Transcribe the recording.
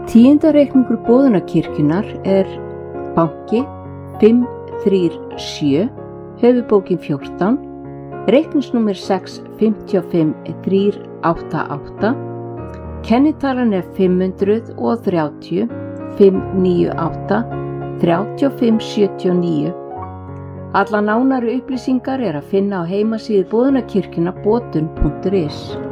Tíundareikningur Boðunarkirkjunnar banki 537, höfuðbókin 14, reikningsnúmer 655388, kennitalan 530 598 3579. Alla nánari upplýsingar að finna á heimasíðu Boðunarkirkjunnar botun.is.